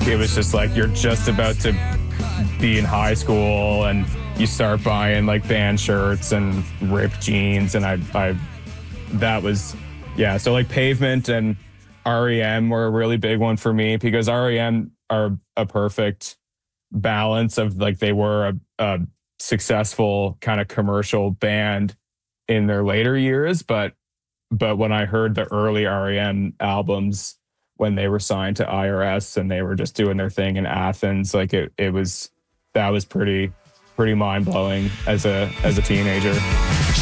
it was just like you're just about to be in high school and you start buying like band shirts and ripped jeans, and I that was, yeah. So like Pavement and REM were a really big one for me, because REM are a perfect balance of like, they were a successful kind of commercial band in their later years, but when I heard the early REM albums when they were signed to IRS and they were just doing their thing in Athens, like that was pretty mind blowing as a teenager.